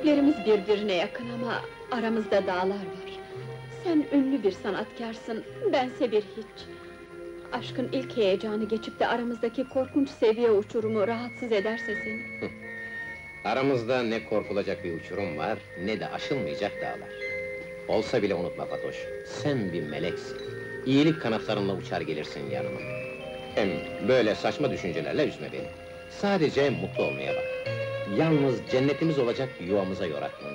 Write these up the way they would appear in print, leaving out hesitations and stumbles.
Kalplerimiz birbirine yakın ama aramızda dağlar var. Sen ünlü bir sanatkarsın, bense bir hiç. Aşkın ilk heyecanı geçip de aramızdaki korkunç seviye uçurumu rahatsız ederse seni... Aramızda ne korkulacak bir uçurum var, ne de aşılmayacak dağlar. Olsa bile unutma Fatoş, sen bir meleksin. İyilik kanatlarınla uçar gelirsin yanıma. Hem böyle saçma düşüncelerle üzme beni. Sadece mutlu olmaya bak. Yalnız cennetimiz olacak yuvamıza yorak bunu.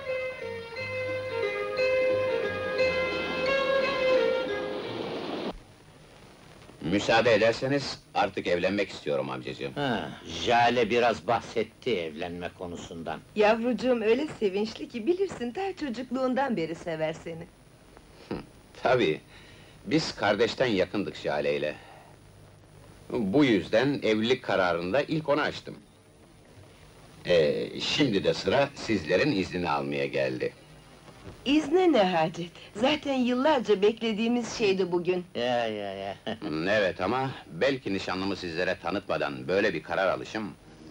Müsaade ederseniz artık evlenmek istiyorum amcacığım. Jale biraz bahsetti evlenme konusundan. Yavrucuğum öyle sevinçli ki bilirsin, ta çocukluğundan beri sever seni. Tabii, biz kardeşten yakındık Jale ile. Bu yüzden evlilik kararında ilk onu açtım. Şimdi de sıra sizlerin iznini almaya geldi. İzne ne hacet? Zaten yıllarca beklediğimiz şeydi bugün. Ya. Evet ama belki nişanlımı sizlere tanıtmadan böyle bir karar alışım...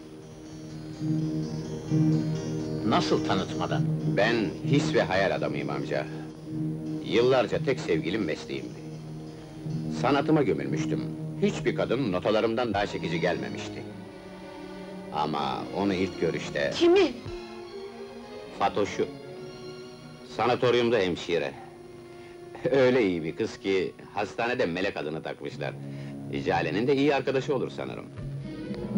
Nasıl tanıtmadan? Ben his ve hayal adamıyım amca. Yıllarca tek sevgilim mesleğimdi. Sanatıma gömülmüştüm. Hiçbir kadın notalarımdan daha çekici gelmemişti. Ama onu ilk görüşte... Kimi? Fatoş'u. Sanatoryumda hemşire. Öyle iyi bir kız ki, hastanede Melek adını takmışlar. Jale'nin de iyi arkadaşı olur sanırım.